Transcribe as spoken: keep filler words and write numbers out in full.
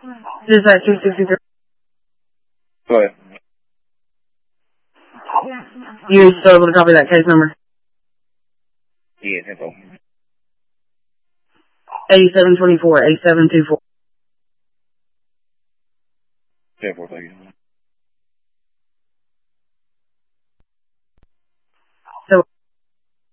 Dispatch two sixty-three. Go ahead. You still able to copy that case number? Yeah, that's all. eighty-seven twenty-four, eighty-seven twenty-four. ten four, thank you.